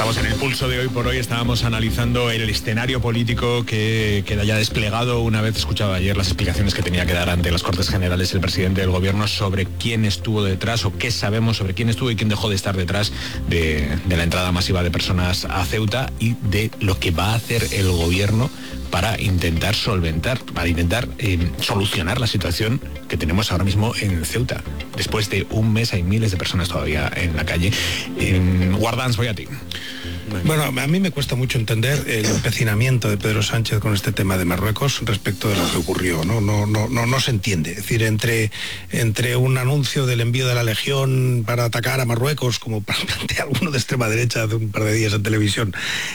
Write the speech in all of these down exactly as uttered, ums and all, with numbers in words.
Estamos en el pulso de hoy por hoy, estábamos analizando el escenario político que queda ya desplegado una vez escuchado ayer las explicaciones que tenía que dar ante las Cortes Generales el presidente del Gobierno sobre quién estuvo detrás o qué sabemos sobre quién estuvo y quién dejó de estar detrás de, de la entrada masiva de personas a Ceuta y de lo que va a hacer el Gobierno para intentar solventar, para intentar eh, solucionar la situación que tenemos ahora mismo en Ceuta. Después de un mes hay miles de personas todavía en la calle. Eh, Guardans, voy a ti. Bueno, a mí me cuesta mucho entender el empecinamiento de Pedro Sánchez con este tema de Marruecos respecto de lo que ocurrió. No, no, no, no, no se entiende. Es decir, entre, entre un anuncio del envío de la Legión para atacar a Marruecos, como plantea alguno de extrema derecha hace un par de días en televisión,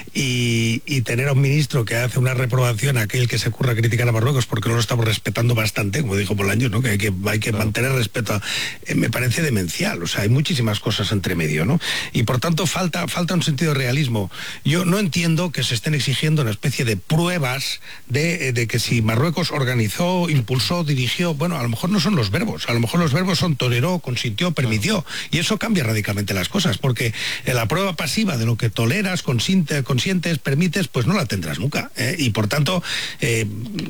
y, y tener a un ministro que hace una reprobación a aquel que se ocurra a criticar a Marruecos porque no lo estamos respetando bastante, como dijo Bolaños, ¿no? que hay que, hay que mantener respeto a, eh, me parece demencial. O sea, hay muchísimas cosas entre medio, ¿no? Y por tanto falta, falta un sentido de realismo. Yo no entiendo que se estén exigiendo una especie de pruebas de, de que si Marruecos organizó, impulsó, dirigió, bueno, a lo mejor no son los verbos, a lo mejor los verbos son toleró, consintió, permitió, y eso cambia radicalmente las cosas, porque la prueba pasiva de lo que toleras, consiente, consientes, permites, pues no la tendrás nunca, ¿eh? Y por tanto, eh,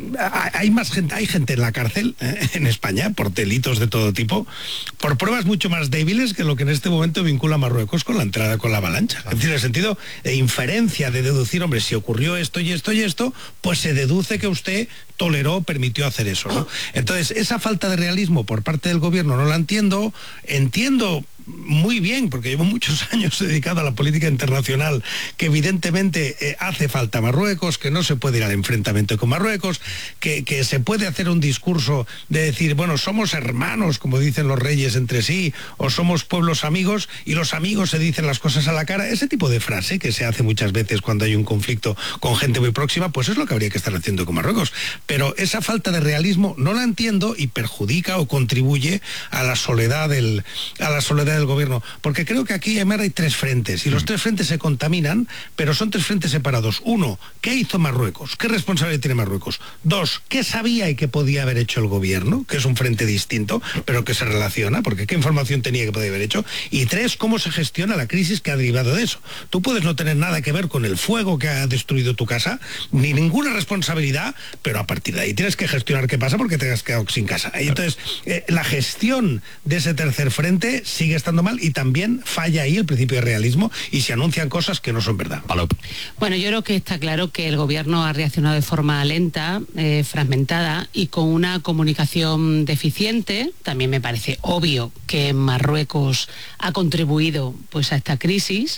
hay más gente, hay gente en la cárcel, ¿eh? en España, por delitos de todo tipo, por pruebas mucho más débiles que lo que en este momento vincula a Marruecos con la entrada con la avalancha. Es decir, en el sentido de inferencia, de deducir, hombre, si ocurrió esto y esto y esto, pues se deduce que usted toleró, permitió hacer eso, ¿no? Entonces, esa falta de realismo por parte del Gobierno no la entiendo, entiendo muy bien, porque llevo muchos años dedicado a la política internacional, que evidentemente eh, hace falta Marruecos, que no se puede ir al enfrentamiento con Marruecos, que, que se puede hacer un discurso de decir, bueno, somos hermanos, como dicen los reyes entre sí, o somos pueblos amigos, y los amigos se dicen las cosas a la cara. Ese tipo de frase que se hace muchas veces cuando hay un conflicto con gente muy próxima, pues es lo que habría que estar haciendo con Marruecos. Pero esa falta de realismo no la entiendo y perjudica o contribuye a la soledad del, a la soledad del Gobierno, porque creo que aquí en hay tres frentes y los tres frentes se contaminan, pero son tres frentes separados. Uno, ¿qué hizo Marruecos? ¿Qué responsabilidad tiene Marruecos? Dos, ¿qué sabía y qué podía haber hecho el Gobierno? Que es un frente distinto, pero que se relaciona, porque ¿qué información tenía que podía haber hecho? Y tres, ¿cómo se gestiona la crisis que ha derivado de eso? Tú puedes no tener nada que ver con el fuego que ha destruido tu casa, ni ninguna responsabilidad, pero a partir de ahí tienes que gestionar qué pasa porque te has quedado sin casa. Y entonces, eh, la gestión de ese tercer frente sigue estando mal y también falla ahí el principio de realismo y se anuncian cosas que no son verdad. Palop. Bueno, yo creo que está claro que el Gobierno ha reaccionado de forma lenta, eh, fragmentada y con una comunicación deficiente. También me parece obvio que Marruecos ha contribuido pues a esta crisis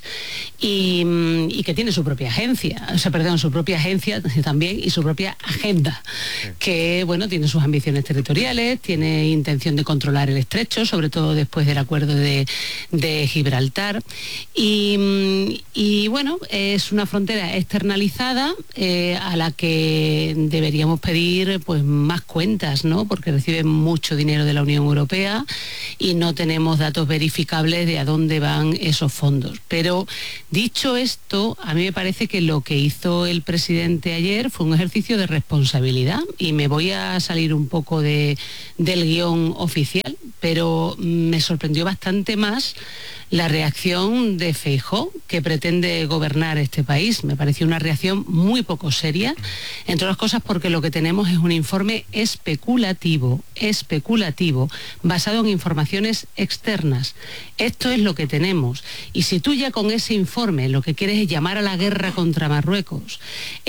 y, y que tiene su propia agencia, o sea, perdón, su propia agencia también y su propia agenda, que bueno, tiene sus ambiciones territoriales, tiene intención de controlar el estrecho, sobre todo después del acuerdo de, de Gibraltar y, y bueno, es una frontera externalizada eh, a la que deberíamos pedir pues más cuentas, ¿no? Porque reciben mucho dinero de la Unión Europea y no tenemos datos verificables de a dónde van esos fondos. Pero dicho esto, a mí me parece que lo que hizo el presidente ayer fue un ejercicio de responsabilidad y me voy a salir un poco de, del guión oficial, pero me sorprendió bastante más la reacción de Feijóo, que pretende gobernar este país. Me pareció una reacción muy poco seria, entre otras cosas porque lo que tenemos es un informe especulativo, especulativo, basado en informaciones externas. Esto es lo que tenemos. Y si tú ya con ese informe lo que quieres es llamar a la guerra contra Marruecos,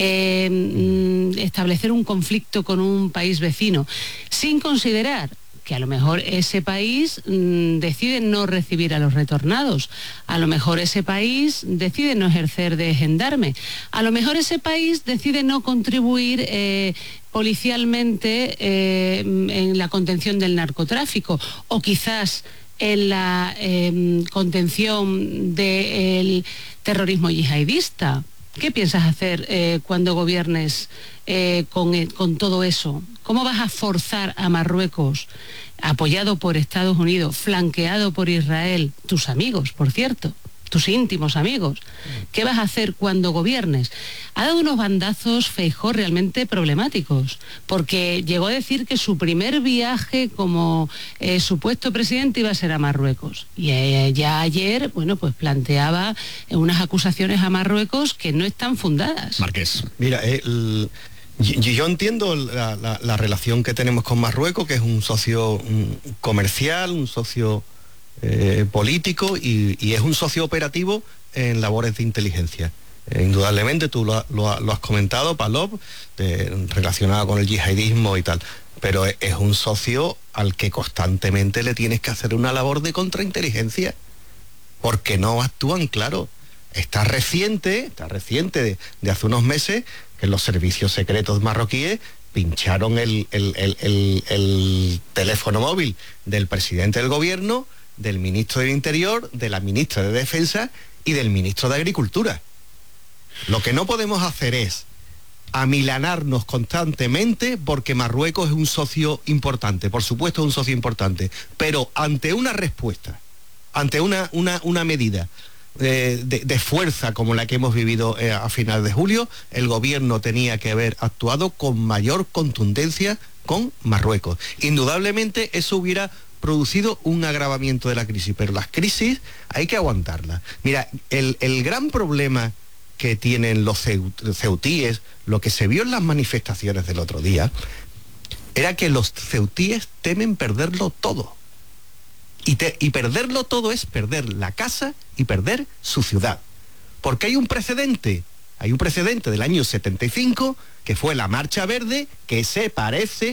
eh, establecer un conflicto con un país vecino, sin considerar que a lo mejor ese país mmm, decide no recibir a los retornados, a lo mejor ese país decide no ejercer de gendarme, a lo mejor ese país decide no contribuir eh, policialmente eh, en la contención del narcotráfico o quizás en la eh, contención del terrorismo yihadista. ¿Qué piensas hacer eh, cuando gobiernes eh, con, eh, con todo eso? ¿Cómo vas a forzar a Marruecos, apoyado por Estados Unidos, flanqueado por Israel, tus amigos, por cierto, tus íntimos amigos. ¿Qué vas a hacer cuando gobiernes? Ha dado unos bandazos Feijóo realmente problemáticos, porque llegó a decir que su primer viaje como eh, supuesto presidente iba a ser a Marruecos. Y eh, ya ayer, bueno, pues planteaba unas acusaciones a Marruecos que no están fundadas. Marqués. Mira, el... Yo, yo entiendo la, la, la relación que tenemos con Marruecos, que es un socio un comercial, un socio eh, político y, y es un socio operativo en labores de inteligencia. Eh, indudablemente, tú lo, lo, lo has comentado, Palop, de, relacionado con el yihadismo y tal, pero es, es un socio al que constantemente le tienes que hacer una labor de contrainteligencia, porque no actúan claro. Está reciente, está reciente de, de hace unos meses, que los servicios secretos marroquíes pincharon el, el, el, el, el teléfono móvil del presidente del gobierno, del ministro del Interior, de la ministra de Defensa y del ministro de Agricultura. Lo que no podemos hacer es amilanarnos constantemente porque Marruecos es un socio importante, por supuesto es un socio importante, pero ante una respuesta, ante una, una, una medida De, de, de fuerza como la que hemos vivido eh, a finales de julio, el gobierno tenía que haber actuado con mayor contundencia con Marruecos. Indudablemente eso hubiera producido un agravamiento de la crisis, pero las crisis hay que aguantarlas. Mira, el, el gran problema que tienen los ceutíes, lo que se vio en las manifestaciones del otro día, era que los ceutíes temen perderlo todo. Y, te, y perderlo todo es perder la casa y perder su ciudad. Porque hay un precedente, hay un precedente del año setenta y cinco, que fue la Marcha Verde, que se parece,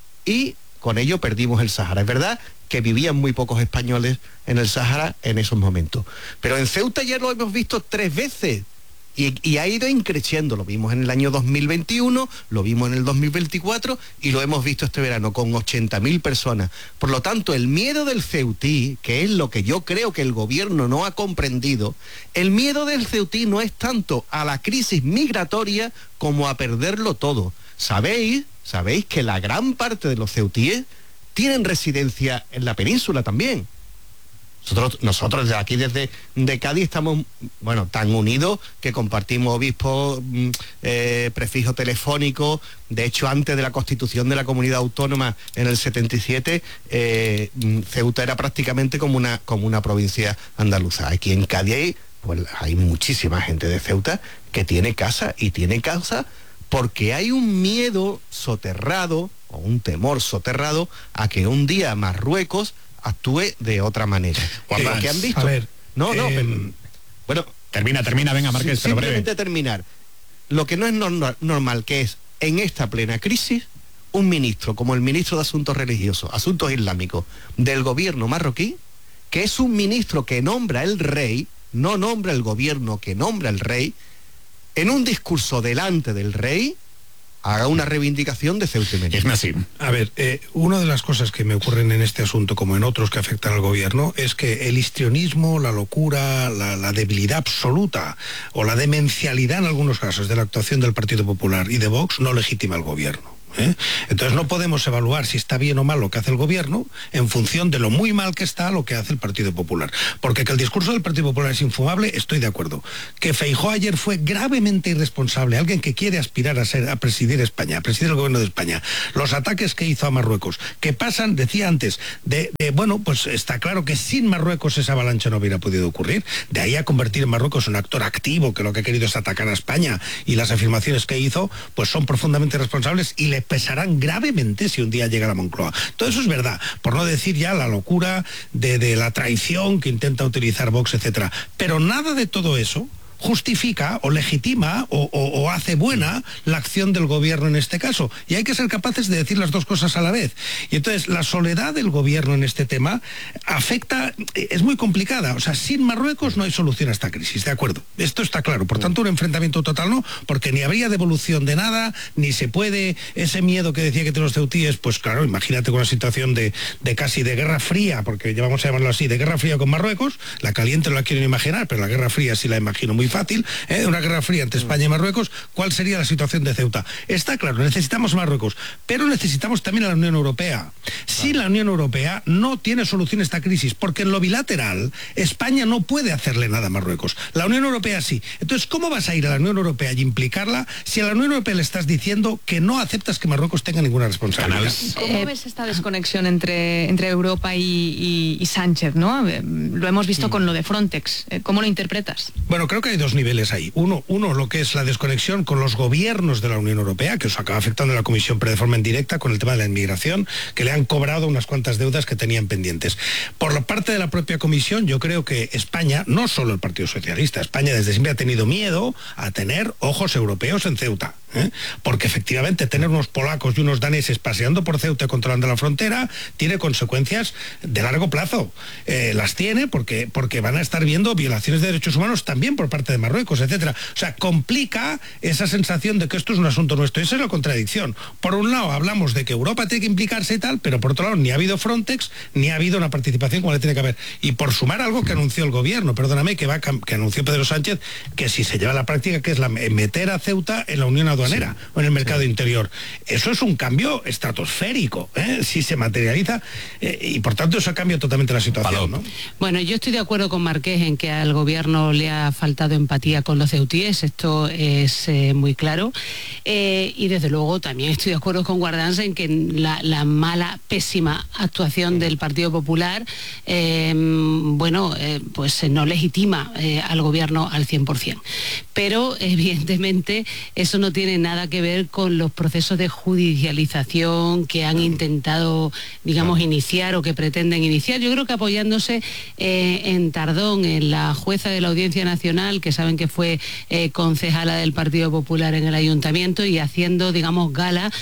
y con ello perdimos el Sáhara. Es verdad que vivían muy pocos españoles en el Sáhara en esos momentos. Pero en Ceuta ya lo hemos visto tres veces. Y, y ha ido increciendo, lo vimos en el año dos mil veintiuno, lo vimos en el dos mil veinticuatro y lo hemos visto este verano con ochenta mil personas. Por lo tanto, el miedo del ceutí, que es lo que yo creo que el gobierno no ha comprendido, el miedo del ceutí no es tanto a la crisis migratoria como a perderlo todo. ¿Sabéis? ¿Sabéis que la gran parte de los ceutíes tienen residencia en la península también? Nosotros, nosotros de aquí desde de Cádiz estamos, bueno, tan unidos que compartimos obispo, eh, prefijo telefónico. De hecho, antes de la constitución de la comunidad autónoma en el setenta y siete, eh, Ceuta era prácticamente como una, como una provincia andaluza. Aquí en Cádiz, pues hay muchísima gente de Ceuta que tiene casa y tiene casa porque hay un miedo soterrado o un temor soterrado a que un día Marruecos actúe de otra manera. Juan Lo que han visto. A ver, no, no, eh, pero, bueno, termina, termina, venga, Marqués, pero breve. Simplemente terminar. Lo que no es normal, normal, que es en esta plena crisis, un ministro como el ministro de Asuntos Religiosos, Asuntos Islámicos del gobierno marroquí, que es un ministro que nombra el rey, no nombra el gobierno, que nombra el rey, en un discurso delante del rey, haga una reivindicación de Ceuta y Melilla. A ver, eh, una de las cosas que me ocurren en este asunto, como en otros que afectan al gobierno, es que el histrionismo, la locura, la, la debilidad absoluta o la demencialidad en algunos casos de la actuación del Partido Popular y de Vox no legitima al gobierno. ¿Eh? Entonces no podemos evaluar si está bien o mal lo que hace el gobierno en función de lo muy mal que está lo que hace el Partido Popular, porque que el discurso del Partido Popular es infumable, estoy de acuerdo. Que Feijóo ayer fue gravemente irresponsable, alguien que quiere aspirar a ser a presidir España, a presidir el gobierno de España, los ataques que hizo a Marruecos, que pasan, decía antes, de, de bueno, pues está claro que sin Marruecos esa avalancha no hubiera podido ocurrir, de ahí a convertir a Marruecos en un actor activo que lo que ha querido es atacar a España, y las afirmaciones que hizo pues son profundamente responsables y le pesarán gravemente si un día llega a la Moncloa. Todo eso es verdad, por no decir ya la locura de, de la traición que intenta utilizar Vox, etcétera. Pero nada de todo eso justifica o legitima o, o, o hace buena la acción del gobierno en este caso. Y hay que ser capaces de decir las dos cosas a la vez. Y entonces la soledad del gobierno en este tema afecta, es muy complicada. O sea, sin Marruecos no hay solución a esta crisis, ¿de acuerdo? Esto está claro. Por tanto, un enfrentamiento total no, porque ni habría devolución de nada, ni se puede, ese miedo que decía que tienen los ceutíes, pues claro, imagínate con una situación de, de casi de guerra fría, porque ya vamos a llamarlo así, de guerra fría con Marruecos, la caliente no la quieren imaginar, pero la guerra fría sí la imagino muy fácil, ¿eh? Una guerra fría entre España y Marruecos, ¿cuál sería la situación de Ceuta? Está claro, necesitamos Marruecos, pero necesitamos también a la Unión Europea. Si la Unión Europea no tiene solución a esta crisis, porque en lo bilateral España no puede hacerle nada a Marruecos, la Unión Europea sí. Entonces, ¿cómo vas a ir a la Unión Europea y implicarla si a la Unión Europea le estás diciendo que no aceptas que Marruecos tenga ninguna responsabilidad? ¿Cómo ves esta desconexión entre, entre Europa y, y, y Sánchez, ¿no? Lo hemos visto con lo de Frontex. ¿Cómo lo interpretas? Bueno, creo que hay dos niveles ahí. Uno, uno, lo que es la desconexión con los gobiernos de la Unión Europea, que os acaba afectando a la Comisión, pero de forma indirecta con el tema de la inmigración, que le han cobrado unas cuantas deudas que tenían pendientes. Por la parte de la propia Comisión, yo creo que España, no solo el Partido Socialista, España desde siempre ha tenido miedo a tener ojos europeos en Ceuta. ¿Eh? Porque efectivamente tener unos polacos y unos daneses paseando por Ceuta y controlando la frontera tiene consecuencias de largo plazo. Eh, las tiene porque, porque van a estar viendo violaciones de derechos humanos también por parte de Marruecos, etcétera. O sea, complica esa sensación de que esto es un asunto nuestro. Esa es la contradicción. Por un lado hablamos de que Europa tiene que implicarse y tal, pero por otro lado ni ha habido Frontex, ni ha habido una participación como le tiene que haber. Y por sumar algo que anunció el gobierno, perdóname, que, va, que anunció Pedro Sánchez, que si se lleva a la práctica, que es la, meter a Ceuta en la Unión Aduanera. Sí. O en el mercado sí. interior. Eso es un cambio estratosférico, ¿eh? Si se materializa, eh, y por tanto eso cambia totalmente la situación, ¿no? Bueno, yo estoy de acuerdo con Marqués en que al gobierno le ha faltado empatía con los ceutíes, esto es eh, muy claro, eh, y desde luego también estoy de acuerdo con Guardans en que la, la mala, pésima actuación del Partido Popular, eh, bueno, eh, pues no legitima eh, al gobierno al cien por ciento. Pero evidentemente eso no tiene nada que ver con los procesos de judicialización que han intentado, digamos, iniciar o que pretenden iniciar. Yo creo que apoyándose eh, en Tardón, en la jueza de la Audiencia Nacional, que saben que fue eh, concejala del Partido Popular en el Ayuntamiento, y haciendo, digamos, gala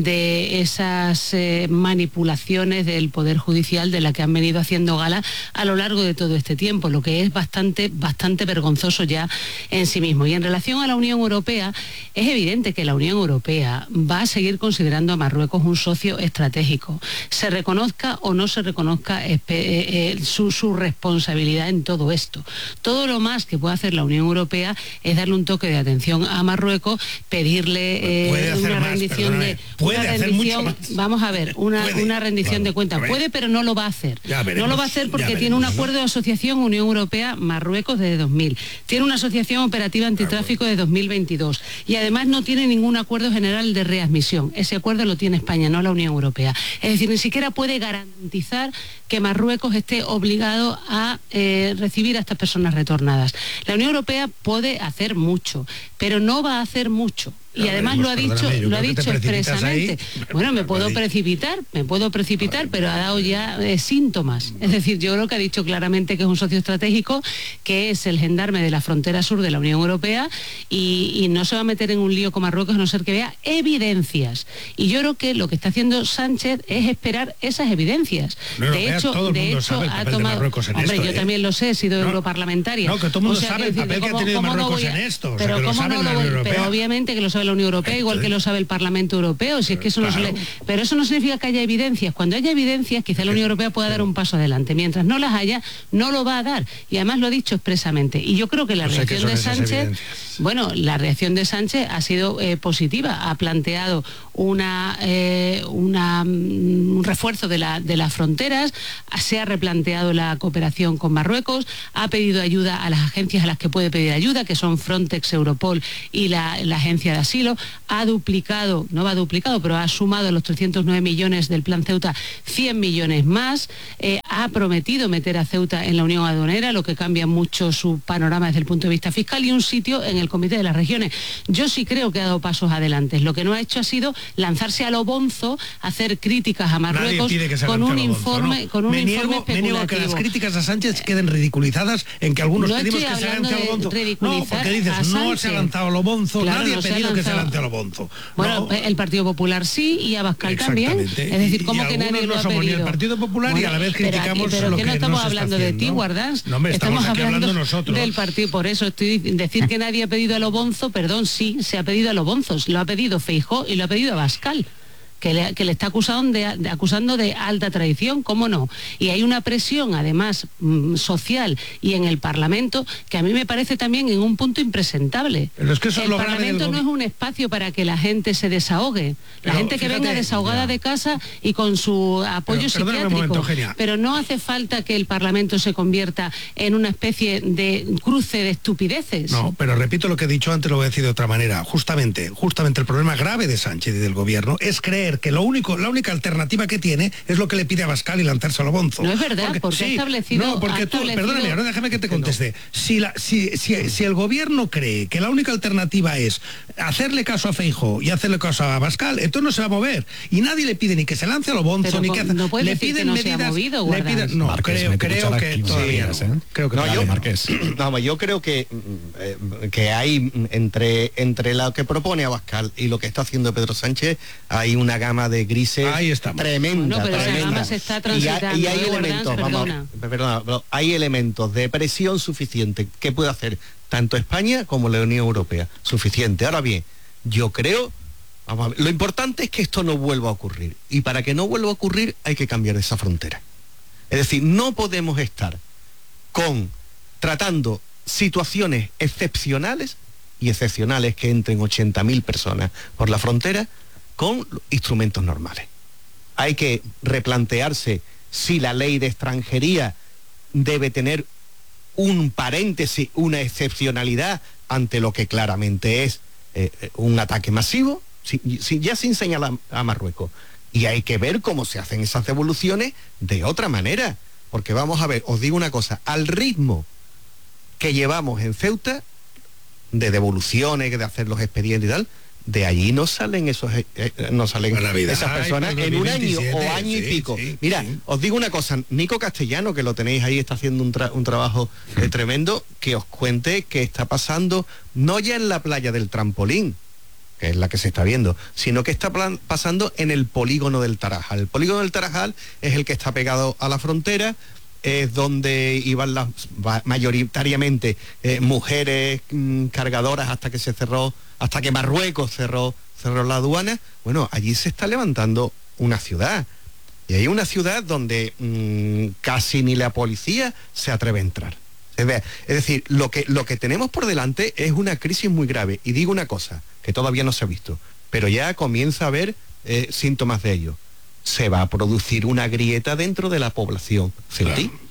de esas eh, manipulaciones del Poder Judicial de la que han venido haciendo gala a lo largo de todo este tiempo, lo que es bastante, bastante vergonzoso ya en sí mismo. Y en relación a la Unión Europea, es evidente que la Unión Europea va a seguir considerando a Marruecos un socio estratégico, se reconozca o no se reconozca eh, eh, su, su responsabilidad en todo esto. Todo lo más que puede hacer la Unión Europea es darle un toque de atención a Marruecos, pedirle eh, una más, rendición de puede una hacer rendición, mucho más. Vamos a ver, una, una rendición claro, de cuentas. Puede, pero no lo va a hacer. No lo va a hacer porque tiene un acuerdo ¿no? de asociación Unión Europea-Marruecos desde dos mil. Tiene una asociación operativa antitráfico de dos mil veintidós. Y además no tiene ningún acuerdo general de readmisión. Ese acuerdo lo tiene España, no la Unión Europea. Es decir, ni siquiera puede garantizar que Marruecos esté obligado a eh, recibir a estas personas retornadas. La Unión Europea puede hacer mucho, pero no va a hacer mucho. Y además lo ha dicho, lo ha dicho expresamente. Bueno, me puedo precipitar, me puedo precipitar, pero ha dado ya eh, síntomas. Es decir, yo creo que ha dicho claramente que es un socio estratégico, que es el gendarme de la frontera sur de la Unión Europea, y, y no se va a meter en un lío con Marruecos a no ser que vea evidencias. Y yo creo que lo que está haciendo Sánchez es esperar esas evidencias. No, de hecho, todo el de mundo hecho sabe el ha papel tomado. de Marruecos en Hombre, esto, yo ¿eh? también lo sé, he sido no, europarlamentaria. No, que todo el mundo o sea, sabe el decir, papel que ¿cómo, ha tenido Marruecos no a, en esto. O sea, pero que lo cómo sabe no la lo Unión voy, Europea. pero obviamente que lo sabe la Unión Europea, igual que lo sabe el Parlamento Europeo, si es que eso claro. no se le, pero eso no significa que haya evidencias. Cuando haya evidencias, quizá la Unión Europea pueda dar un paso adelante. Mientras no las haya, no lo va a dar. Y además lo ha dicho expresamente. Y yo creo que la o sea, reacción que de Sánchez, bueno, la reacción de Sánchez ha sido eh, positiva. Ha planteado una, eh, una un refuerzo de, la, de las fronteras, se ha replanteado la cooperación con Marruecos, ha pedido ayuda a las agencias a las que puede pedir ayuda, que son Frontex, Europol y la, la Agencia de Asilo, ha duplicado, no va duplicado, pero ha sumado a los trescientos nueve millones del Plan Ceuta cien millones más, eh, ha prometido meter a Ceuta en la Unión Aduanera, lo que cambia mucho su panorama desde el punto de vista fiscal, y un sitio en el Comité de las Regiones. Yo sí creo que ha dado pasos adelante. Lo que no ha hecho ha sido lanzarse a lo bonzo, hacer críticas a Marruecos con un informe, ¿no? con un me informe niego, especulativo. Me niego a que las críticas a Sánchez queden ridiculizadas en que algunos no pedimos que se lance a lo bonzo. No, porque dices, no se ha lanzado a lo bonzo, claro, nadie no ha pedido que se lance a lo bonzo. Bueno, no. El Partido Popular sí, y Abascal también. Es decir, ¿cómo y que nadie no lo ha somos pedido? Ni el Partido Popular, bueno, y a la vez criticamos pero, lo que que no estamos no se hablando está de ti, haciendo. Guardans. No, me estamos, estamos hablando, hablando nosotros. del partido, por eso estoy decir que nadie ha pedido a lo bonzo, perdón, sí, se ha pedido a lo bonzos, lo ha pedido Feijóo y lo ha pedido Abascal. que le, que le está acusando de, de, acusando de alta traición, ¿cómo no? Y hay una presión, además, mmm, social y en el Parlamento, que a mí me parece también en un punto impresentable. Pero es que eso el es lo Parlamento grave del... no es un espacio para que la gente se desahogue. La pero, gente que fíjate, venga desahogada ya. de casa y con su apoyo pero, psiquiátrico. Momento, pero no hace falta que el Parlamento se convierta en una especie de cruce de estupideces. No, pero repito lo que he dicho antes, lo voy a decir de otra manera. Justamente, justamente el problema grave de Sánchez y del gobierno es creer que lo único, la única alternativa que tiene es lo que le pide a Abascal y lanzárselo a Bonzo. No es verdad, porque, porque sí, ha establecido... No, porque ha tú, establecido... perdóname, ahora déjame que te conteste. No. Si, la, si, si, si el gobierno cree que la única alternativa es hacerle caso a Feijóo y hacerle caso a Abascal, entonces no se va a mover. Y nadie le pide ni que se lance a lo Bonzo, pero ni que... No puede le decir piden que no medidas, se ha movido, le piden, no, Márquez, creo, creo que todavía días, no. ¿eh? Creo que no, todavía yo, Márquez. No, yo creo que, eh, que hay entre, entre lo que propone Abascal y lo que está haciendo Pedro Sánchez, hay una gama de grises tremenda. Bueno, pero tremenda. esa gama se está y hay, y hay ¿eh, elementos, Guardans, vamos, perdona. perdona, pero hay elementos de presión suficiente que puede hacer tanto España como la Unión Europea. Suficiente. Ahora bien, yo creo, vamos a ver, lo importante es que esto no vuelva a ocurrir. Y para que no vuelva a ocurrir hay que cambiar esa frontera. Es decir, no podemos estar con tratando situaciones excepcionales y excepcionales que entren ochenta mil personas por la frontera con instrumentos normales. Hay que replantearse si la ley de extranjería debe tener un paréntesis, una excepcionalidad ante lo que claramente es eh, un ataque masivo, si, si, ya sin señalar a Marruecos. Y hay que ver cómo se hacen esas devoluciones de otra manera. Porque vamos a ver, os digo una cosa, al ritmo que llevamos en Ceuta, de devoluciones, de hacer los expedientes y tal, de allí no salen esos eh, no salen Navidad, esas personas ay, en un año o año sí, y pico. Sí, Mira, sí. os digo una cosa, Nico Castellano, que lo tenéis ahí, está haciendo un, tra un trabajo eh, tremendo, que os cuente que está pasando, no ya en la playa del Trampolín, que es la que se está viendo, sino que está pasando en el polígono del Tarajal. El polígono del Tarajal es el que está pegado a la frontera, es donde iban las mayoritariamente eh, mujeres mmm, cargadoras hasta que se cerró, hasta que Marruecos cerró, cerró la aduana. Bueno, allí se está levantando una ciudad. Y hay una ciudad donde mmm, casi ni la policía se atreve a entrar. Es decir, lo que, lo que tenemos por delante es una crisis muy grave. Y digo una cosa, que todavía no se ha visto, pero ya comienza a haber eh, síntomas de ello. Se va a producir una grieta dentro de la población ceutí. Claro.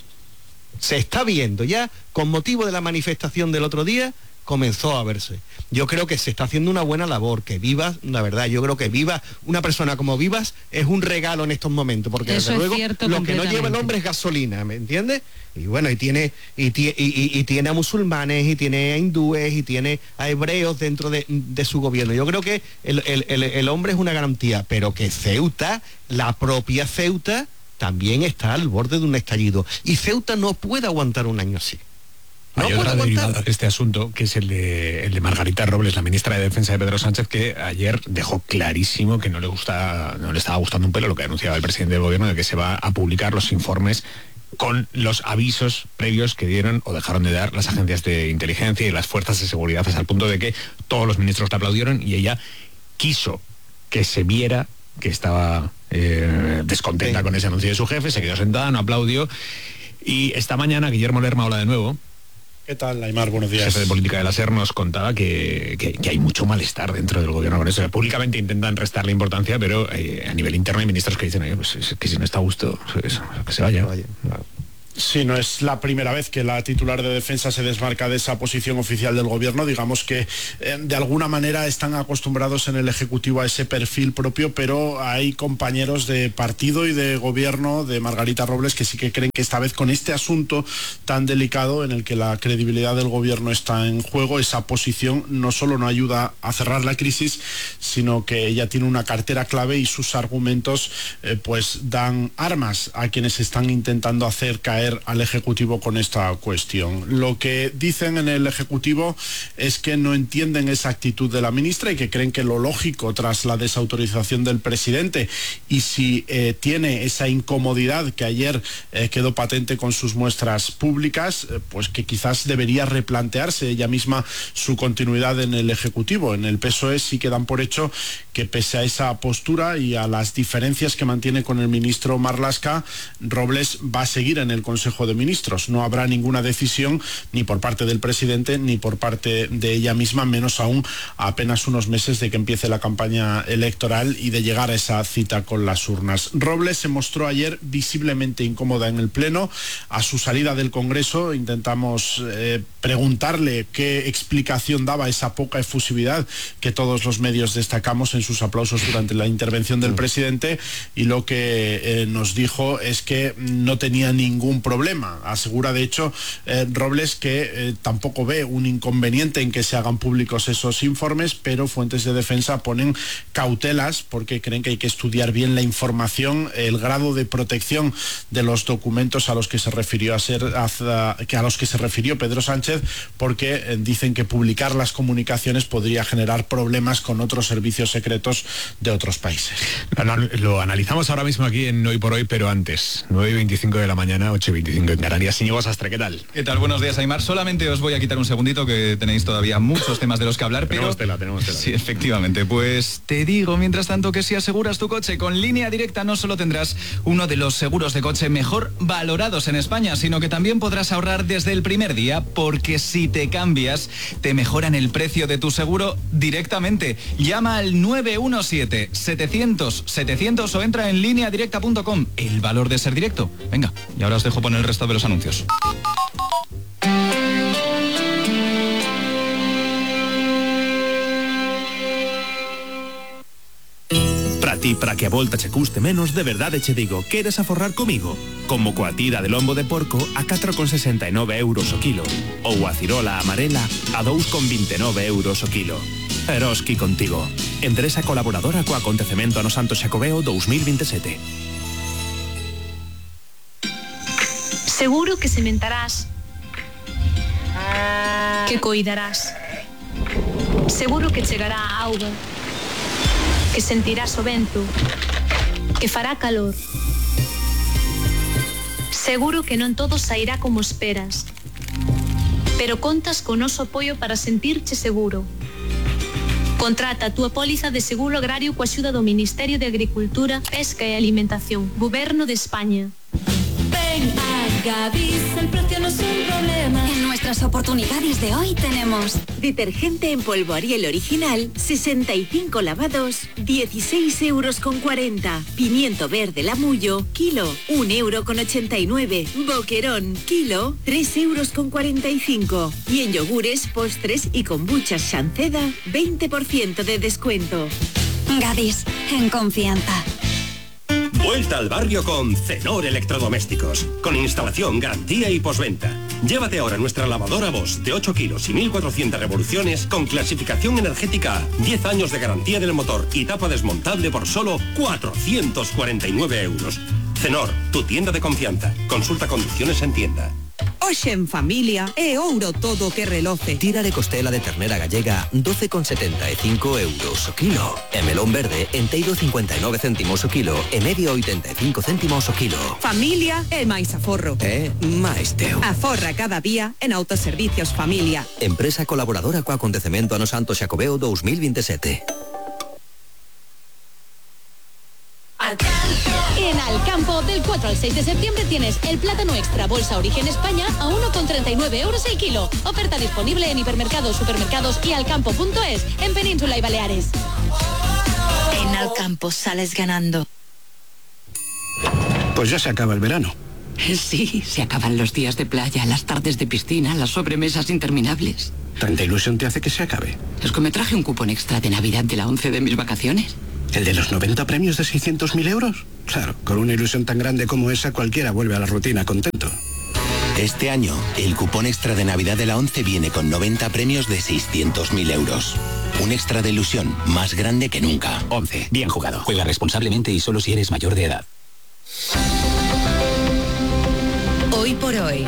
Se está viendo ya, con motivo de la manifestación del otro día, comenzó a verse. Yo creo que se está haciendo una buena labor, que Vivas, la verdad, yo creo que Vivas, una persona como Vivas, es un regalo en estos momentos, porque eso desde luego lo que no lleva el hombre es gasolina, ¿me entiendes? Y bueno, y tiene, y, y, y, y tiene a musulmanes, y tiene a hindúes, y tiene a hebreos dentro de, de su gobierno. Yo creo que el, el, el, el hombre es una garantía, pero que Ceuta, la propia Ceuta, también está al borde de un estallido. Y Ceuta no puede aguantar un año así. Hay no otra derivada de este asunto, que es el de, el de Margarita Robles, la ministra de Defensa de Pedro Sánchez, que ayer dejó clarísimo que no le gusta, no le estaba gustando un pelo lo que anunciaba el presidente del gobierno, de que se va a publicar los informes con los avisos previos que dieron o dejaron de dar las agencias de inteligencia y las fuerzas de seguridad, hasta el punto de que todos los ministros le aplaudieron y ella quiso que se viera que estaba eh, descontenta sí. con ese anuncio de su jefe, se quedó sentada, no aplaudió. Y esta mañana Guillermo Lerma habla de nuevo. ¿Qué tal, Aymar? Buenos días. El jefe de política de la SER nos contaba que, que, que hay mucho malestar dentro del gobierno con eso. Públicamente intentan restarle importancia, pero eh, a nivel interno hay ministros que dicen, oye, pues es que si no está a gusto, pues, que se vaya. vaya. Sí, no es la primera vez que la titular de Defensa se desmarca de esa posición oficial del gobierno. Digamos que eh, de alguna manera están acostumbrados en el Ejecutivo a ese perfil propio, pero hay compañeros de partido y de gobierno de Margarita Robles que sí que creen que esta vez, con este asunto tan delicado en el que la credibilidad del gobierno está en juego, esa posición no solo no ayuda a cerrar la crisis, sino que ella tiene una cartera clave y sus argumentos eh, pues dan armas a quienes están intentando hacer caer distraer al Ejecutivo con esta cuestión. Lo que dicen en el Ejecutivo es que no entienden esa actitud de la ministra y que creen que lo lógico tras la desautorización del presidente, y si eh, tiene esa incomodidad que ayer eh, quedó patente con sus muestras públicas, eh, pues que quizás debería replantearse ella misma su continuidad en el Ejecutivo. En el P S O E sí que dan por hecho que pese a esa postura y a las diferencias que mantiene con el ministro Marlaska, Robles va a seguir en el Consejo de Ministros. No habrá ninguna decisión ni por parte del presidente ni por parte de ella misma, menos aún a apenas unos meses de que empiece la campaña electoral y de llegar a esa cita con las urnas. Robles se mostró ayer visiblemente incómoda en el Pleno. A su salida del Congreso intentamos eh, preguntarle qué explicación daba esa poca efusividad que todos los medios destacamos en sus aplausos durante la intervención del presidente, y lo que eh, nos dijo es que no tenía ningún problema. Asegura de hecho eh, Robles que eh, tampoco ve un inconveniente en que se hagan públicos esos informes, pero fuentes de defensa ponen cautelas porque creen que hay que estudiar bien la información, el grado de protección de los documentos a los que se refirió a ser a, que a los que se refirió Pedro Sánchez, porque eh, dicen que publicar las comunicaciones podría generar problemas con otros servicios secretos de otros países. Lo, lo analizamos ahora mismo aquí en Hoy por Hoy, pero antes, nueve y veinticinco de la mañana, ocho y veinticinco en Canarias. Íñigo Sastre, ¿qué tal? ¿Qué tal? Buenos días, Aimar. Solamente os voy a quitar un segundito, que tenéis todavía muchos temas de los que hablar, pero... Tenemos tela, tenemos tela. Sí, efectivamente. Pues te digo, mientras tanto, que si aseguras tu coche con Línea Directa, no solo tendrás uno de los seguros de coche mejor valorados en España, sino que también podrás ahorrar desde el primer día, porque si te cambias, te mejoran el precio de tu seguro directamente. Llama al nueve uno siete, setecientos, setecientos o entra en línea directa punto com. El valor de ser directo. Venga, y ahora os dejo poner el resto de los anuncios. Para ti, para que a volta che custe menos, de verdade che digo, queres aforrar comigo? Como coa tira de lombo de porco a catro con sesenta e nove euros o kilo, ou a cirola amarela a dous con vinte e nove euros o kilo. Eroski contigo. Empresa colaboradora co acontecemento ano Santo Xacobeo dos mil veintisiete. Seguro que sementarás, que coidarás. Seguro que chegará a auga, que sentirás o vento, que fará calor. Seguro que non todo sairá como esperas, pero contas con noso apoio para sentirche seguro. Contrata a túa póliza de seguro agrario coa axuda do Ministerio de Agricultura, Pesca e Alimentación, Goberno de España. Ven a Gadis, el precio no es un problema. En nuestras oportunidades de hoy tenemos detergente en polvo Ariel original, sesenta y cinco lavados, dieciséis euros con cuarenta. Pimiento verde Lamullo, kilo, un euro con ochenta y nueve. Boquerón, kilo, tres euros con cuarenta y cinco. Y en yogures, postres y kombuchas Shanceda, veinte por ciento de descuento. Gadis, en confianza. Vuelta al barrio con Cenor Electrodomésticos, con instalación, garantía y postventa. Llévate ahora nuestra lavadora Bosch de ocho kilos y mil cuatrocientas revoluciones con clasificación energética A, diez años de garantía del motor y tapa desmontable por solo cuatrocientos cuarenta y nueve euros. Cenor, tu tienda de confianza. Consulta condiciones en tienda. Hoxe en familia é ouro todo que reloce. Tira de costela de ternera gallega doce con setenta e cinco euros o kilo. E melón verde enteiro cincuenta e nove céntimos o kilo e medio oitenta e cinco céntimos o kilo. Familia é máis aforro. É máis teu. Aforra cada día en Autoservicios Familia. Empresa colaboradora co acontecemento ano Santo Xacobeo dos mil veintisiete. En Alcampo, del cuatro al seis de septiembre tienes el plátano extra bolsa Origen España a uno con treinta y nueve euros el kilo. Oferta disponible en hipermercados, supermercados y alcampo punto es en Península y Baleares. En Alcampo sales ganando. Pues ya se acaba el verano. Sí, se acaban los días de playa, las tardes de piscina, las sobremesas interminables. ¿Tanta ilusión te hace que se acabe? Es que me traje un cupón extra de Navidad de la once de mis vacaciones. ¿El de los noventa premios de seiscientos mil euros? Claro, con una ilusión tan grande como esa, cualquiera vuelve a la rutina contento. Este año, el cupón extra de Navidad de la once viene con noventa premios de seiscientos mil euros. Un extra de ilusión más grande que nunca. once. Bien jugado. Juega responsablemente y solo si eres mayor de edad. Hoy por hoy,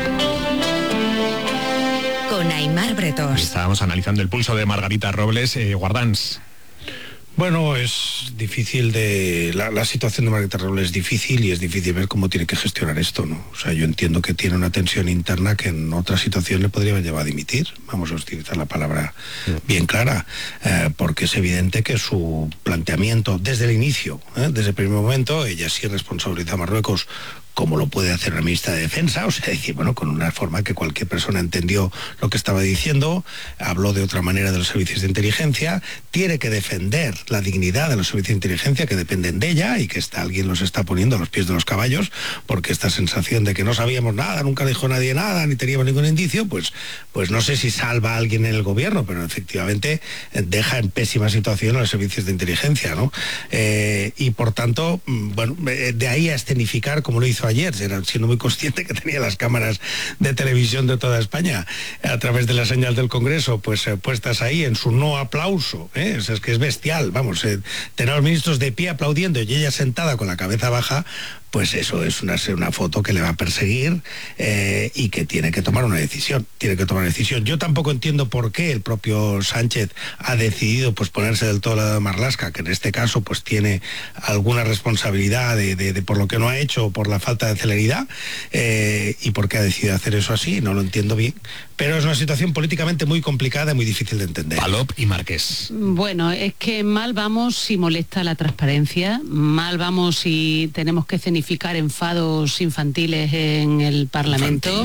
con Aimar Bretos. Estábamos analizando el pulso de Margarita Robles. Eh, Guardans. Bueno, es difícil de... La, la situación de Margarita Robles es difícil y es difícil ver cómo tiene que gestionar esto, ¿no? O sea, yo entiendo que tiene una tensión interna que en otra situación le podría haber llevado a dimitir. Vamos a utilizar la palabra bien clara, eh, porque es evidente que su planteamiento desde el inicio, ¿eh? desde el primer momento, ella sí responsabiliza a Marruecos como lo puede hacer la ministra de Defensa, o sea, decir, bueno, con una forma que cualquier persona entendió lo que estaba diciendo, habló de otra manera de los servicios de inteligencia, tiene que defender la dignidad de los servicios de inteligencia que dependen de ella y que está, alguien los está poniendo a los pies de los caballos, porque esta sensación de que no sabíamos nada, nunca dijo nadie nada, ni teníamos ningún indicio, pues, pues no sé si salva a alguien en el gobierno, pero efectivamente deja en pésima situación a los servicios de inteligencia, ¿no? Eh, y por tanto, bueno, de ahí a escenificar, como lo hizo ayer, siendo muy consciente que tenía las cámaras de televisión de toda España a través de la señal del Congreso pues eh, puestas ahí en su no aplauso, ¿eh? O sea, es que es bestial, vamos, eh, tener a los ministros de pie aplaudiendo y ella sentada con la cabeza baja, pues eso es una, una foto que le va a perseguir eh, y que tiene que tomar una decisión, tiene que tomar una decisión. Yo tampoco entiendo por qué el propio Sánchez ha decidido pues ponerse del todo lado de Marlaska, que en este caso pues tiene alguna responsabilidad de, de, de por lo que no ha hecho, por la falta de celeridad, eh, y por qué ha decidido hacer eso así, no lo entiendo bien, pero es una situación políticamente muy complicada y muy difícil de entender. Palop y Márquez. Bueno, es que mal vamos si molesta la transparencia, mal vamos si tenemos que escenificar enfados infantiles en el Parlamento.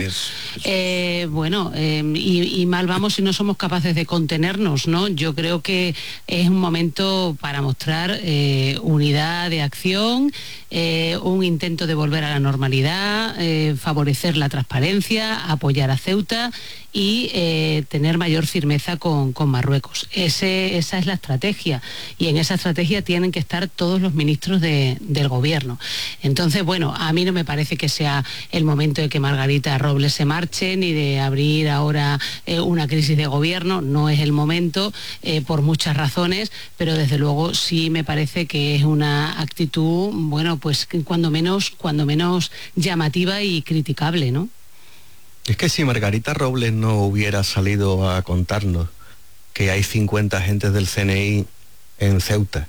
Eh, bueno, eh, y, y mal vamos si no somos capaces de contenernos, ¿no? Yo creo que es un momento para mostrar eh, unidad de acción, eh, un intento de volver a la normalidad, eh, favorecer la transparencia, apoyar a Ceuta y eh, tener mayor firmeza con, con Marruecos. Ese, esa es la estrategia y en esa estrategia tienen que estar todos los ministros de, del gobierno. Entonces, bueno, a mí no me parece que sea el momento de que Margarita Robles se marche ni de abrir ahora eh, una crisis de gobierno, no es el momento eh, por muchas razones, pero desde luego sí me parece que es una actitud, bueno, pues cuando menos, cuando menos llamativa y criticable, ¿no? Es que si Margarita Robles no hubiera salido a contarnos que hay cincuenta agentes del C N I en Ceuta,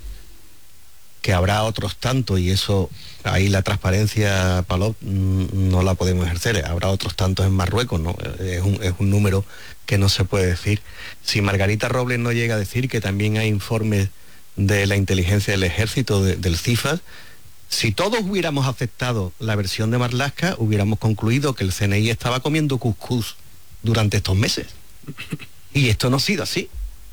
que habrá otros tantos, y eso, ahí la transparencia, Palop, no la podemos ejercer, habrá otros tantos en Marruecos, ¿no? Es un, es un número que no se puede decir. Si Margarita Robles no llega a decir que también hay informes de la inteligencia del ejército, de, del CIFAS, si todos hubiéramos aceptado la versión de Marlaska, hubiéramos concluido que el C N I estaba comiendo cuscús durante estos meses. Y esto no ha sido así.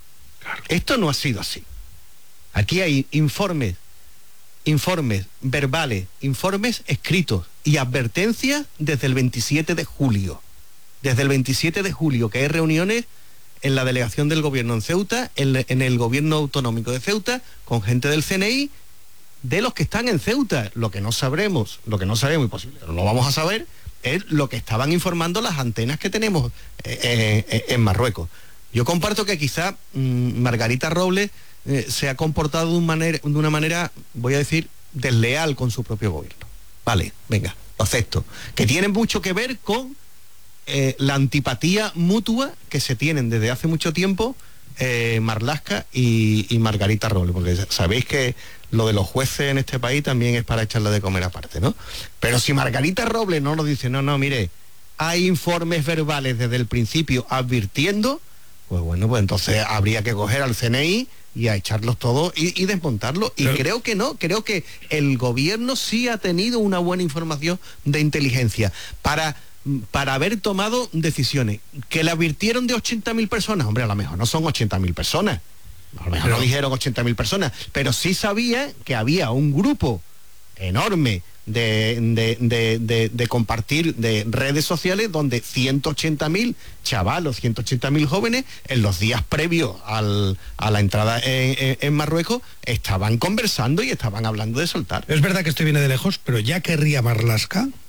Esto no ha sido así. Aquí hay informes, informes verbales, informes escritos y advertencias desde el veintisiete de julio. Desde el veintisiete de julio, que hay reuniones en la delegación del gobierno en Ceuta, en, en el gobierno autonómico de Ceuta, con gente del C N I, de los que están en Ceuta. Lo que no sabremos, lo que no sabemos, y posible, no lo vamos a saber, es lo que estaban informando las antenas que tenemos eh, eh, en Marruecos. Yo comparto que quizá mmm, Margarita Robles eh, se ha comportado de, un manera, de una manera, voy a decir, desleal con su propio gobierno. Vale, venga, lo acepto. Que tiene mucho que ver con eh, la antipatía mutua que se tienen desde hace mucho tiempo eh, Marlaska y, y Margarita Robles, porque sabéis que lo de los jueces en este país también es para echarle de comer aparte, ¿no? Pero si Margarita Robles no nos dice, no, no, mire, hay informes verbales desde el principio advirtiendo, pues bueno, pues entonces habría que coger al C N I y a echarlos todos y, y desmontarlos. Y Pero... creo que no, creo que el gobierno sí ha tenido una buena información de inteligencia para, para haber tomado decisiones. Que le advirtieron de ochenta mil personas, hombre, a lo mejor no son ochenta mil personas. A lo mejor pero... no dijeron ochenta mil personas, pero sí sabía que había un grupo enorme de, de, de, de, de compartir de redes sociales donde ciento ochenta mil chavalos, ciento ochenta mil jóvenes en los días previos al, a la entrada en, en, en Marruecos estaban conversando y estaban hablando de soltar. Es verdad que esto viene de lejos, pero ya querría Marlaska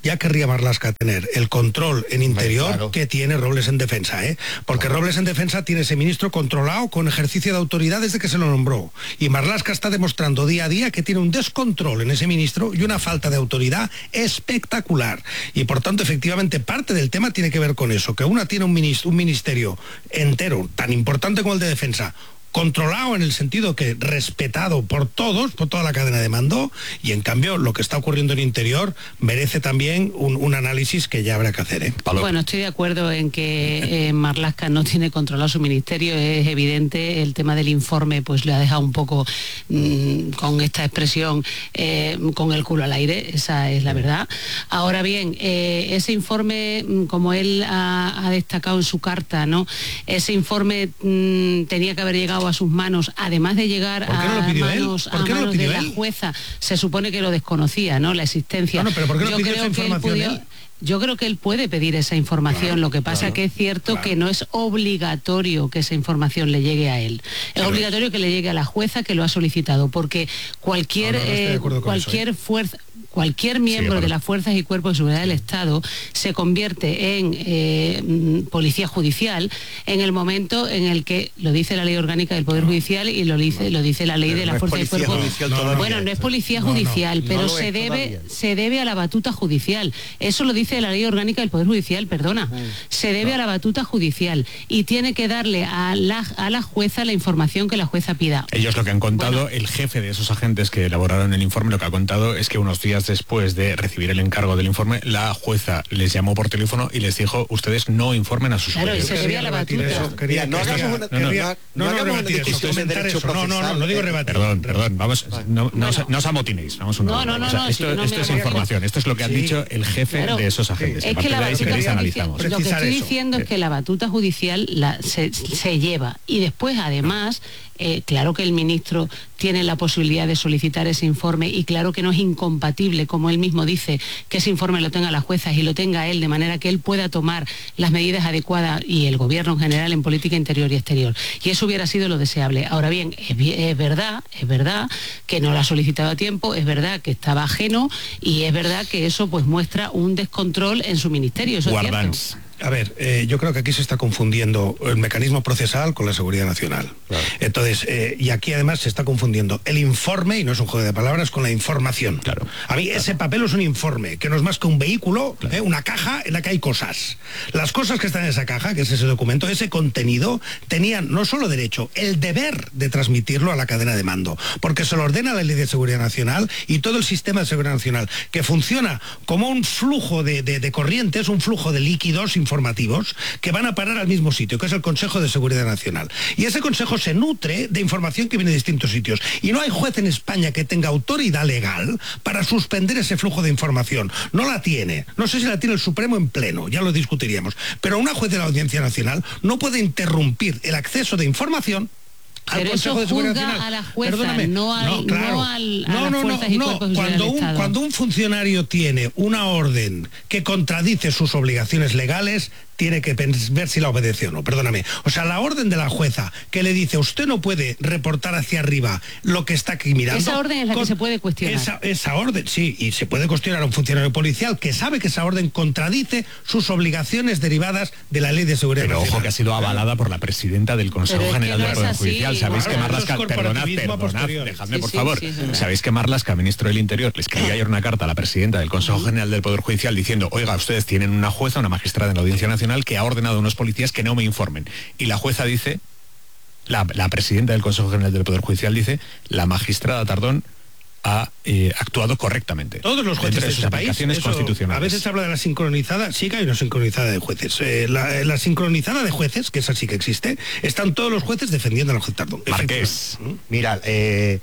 ya querría Marlaska tener el control en interior claro. que tiene Robles en defensa, ¿eh? Porque claro. Robles en defensa tiene ese ministro controlado con ejercicio de autoridad desde que se lo nombró. Y Marlaska está demostrando día a día que tiene un descontrol en ese ministro y una falta de autoridad espectacular. Y por tanto, efectivamente, parte del tema tiene que ver con eso, que una tiene un ministerio, un ministerio entero, tan importante como el de defensa, controlado en el sentido que respetado por todos, por toda la cadena de mando, y en cambio lo que está ocurriendo en interior merece también un, un análisis que ya habrá que hacer, ¿eh? Bueno, estoy de acuerdo en que eh, Marlaska no tiene controlado su ministerio, es evidente. El tema del informe pues le ha dejado un poco mmm, con esta expresión eh, con el culo al aire, esa es la verdad. Ahora bien, eh, ese informe, como él ha, ha destacado en su carta, ¿no? Ese informe mmm, tenía que haber llegado a sus manos, además de llegar ¿Por qué no a lo pidió manos, él? ¿Por a qué no lo manos de pidió la él? jueza, se supone que lo desconocía, ¿no? La existencia. No, no, pero ¿por qué no Yo pidió creo esa que él información pudió- él? Yo creo que él puede pedir esa información, Claro, lo que pasa claro, que es cierto claro. que no es obligatorio que esa información le llegue a él. Es Claro. obligatorio que le llegue a la jueza que lo ha solicitado, porque cualquier, No, no, no estoy de eh, acuerdo con eso, cualquier ¿eh? fuerza... Cualquier miembro bueno. de las fuerzas y cuerpos de seguridad del Estado se convierte en eh, mm, policía judicial en el momento en el que lo dice la ley orgánica del Poder Judicial y lo dice lo dice la ley Pero de la no es fuerza y policía cuerpos. judicial todavía. Bueno, no es policía No, no, judicial, no pero lo se es debe todavía. se debe a la batuta judicial. Eso lo dice la ley orgánica del Poder Judicial, perdona. Se debe a la batuta judicial y tiene que darle a la a la jueza la información que la jueza pida. Ellos lo que han contado, Bueno. el jefe de esos agentes que elaboraron el informe, lo que ha contado es que unos días después de recibir el encargo del informe, la jueza les llamó por teléfono y les dijo, ustedes no informen a sus Claro, y superiores. se debe a la rebatir batuta. eso, quería- Mira, no quería- hagamos una- quería- no, no, no no, hagamos una rebatir eso, discusión de comentar derecho eso. No, no, no, procesal, no digo eh, rebatir. Perdón, perdón, vamos, no, no, os- no os amotinéis, vamos una No, no, no, o sea, no, esto, si no esto me es amotiné. información, esto es lo que han Sí. dicho el jefe Claro. de esos agentes. Es A que partir la de ahí, si batuta queréis, judicial- analizamos. lo que Precisar estoy eso. diciendo es que la batuta judicial la, se, se lleva y después además eh, claro que el ministro tiene la posibilidad de solicitar ese informe y claro que no es incompatible, como él mismo dice, que ese informe lo tenga la jueza y lo tenga él, de manera que él pueda tomar las medidas adecuadas y el gobierno en general en política interior y exterior. Y eso hubiera sido lo deseable. Ahora bien, es, bi- es verdad, es verdad que no lo ha solicitado a tiempo, es verdad que estaba ajeno y es verdad que eso pues muestra un descontrol en su ministerio. Eso es Guardans. cierto. A ver, eh, yo creo que aquí se está confundiendo el mecanismo procesal con la seguridad nacional. Claro. Entonces, eh, y aquí además se está confundiendo el informe, y no es un juego de palabras, con la información. Claro. A mí ese papel es un informe, que no es más que un vehículo, eh, una caja en la que hay cosas. Las cosas que están en esa caja, que es ese documento, ese contenido, tenían no solo derecho, el deber de transmitirlo a la cadena de mando, porque se lo ordena la Ley de Seguridad Nacional y todo el sistema de seguridad nacional, que funciona como un flujo de, de, de corrientes, un flujo de líquidos informativos que van a parar al mismo sitio, que es el Consejo de Seguridad Nacional. Y ese Consejo se nutre de información que viene de distintos sitios. Y no hay juez en España que tenga autoridad legal para suspender ese flujo de información. No la tiene. No sé si la tiene el Supremo en pleno, ya lo discutiríamos. Pero una juez de la Audiencia Nacional no puede interrumpir el acceso de información al Pero Consejo eso de Seguridad juzga Nacional. a la jueza, Perdóname. no al- no, claro. no al- a no, las no, fuerzas no, y no. cuerpos de seguridad Cuando del un, Estado. cuando un funcionario tiene una orden que contradice sus obligaciones legales, tiene que pens- ver si la obedece o no, perdóname. O sea, la orden de la jueza que le dice, usted no puede reportar hacia arriba lo que está aquí mirando. Esa orden es la que con- se puede cuestionar. Esa, esa orden, sí, y se puede cuestionar a un funcionario policial que sabe que esa orden contradice sus obligaciones derivadas de la Ley de Seguridad Pero Nacional. ojo que ha sido avalada por la presidenta del Consejo Pero es que General no del es Poder así. Judicial. Sabéis Claro, que eso Marlaska, es perdonad, corporativismo perdonad, posterior. dejadme Sí, por sí, favor. sí, es verdad. Sabéis que Marlaska, ministro del Interior, le escribía ayer una carta a la presidenta del Consejo General del Poder Judicial diciendo, oiga, ustedes tienen una jueza, una magistrada en la Audiencia Nacional que ha ordenado a unos policías que no me informen. Y la jueza dice, la, la presidenta del Consejo General del Poder Judicial dice, la magistrada Tardón ha eh, actuado correctamente. Todos los jueces dentro de sus este país, aplicaciones eso, constitucionales. a veces se habla de la sincronizada, sí que hay una sincronizada de jueces. Eh, la, la sincronizada de jueces, que esa sí que existe, están todos los jueces defendiendo al juez Tardón. Marqués. Mira, eh,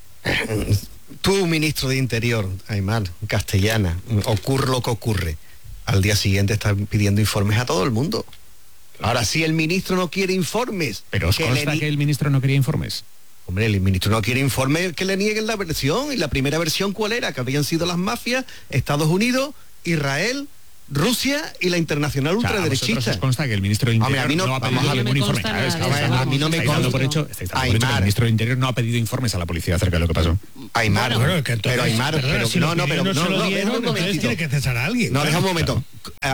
tú, ministro de Interior, Aymar, castellana, ocurre lo que ocurre. Al día siguiente están pidiendo informes a todo el mundo. Ahora, si el ministro no quiere informes... Pero os que consta le ni- que el ministro no quería informes. Hombre, el ministro no quiere informes, que le nieguen la versión. Y la primera versión, ¿cuál era? Que habían sido las mafias, Estados Unidos, Israel Rusia y la internacional ultraderechista. O sea, ¿a os consta que el ministro del Interior Hombre, a mí no, no ha pedido ningún informe? Claro, es que a, a mí no me estáis dando consta. por hecho, estáis dando por hecho que el ministro del Interior no ha pedido informes a la policía acerca de lo que pasó. Aymar, bueno, bueno, que entonces, pero Aymar, perdona, pero si no, no, pero no, no, se lo no, dieron, déjame un entonces tiene que cesar a alguien. No, claro. deja un momento.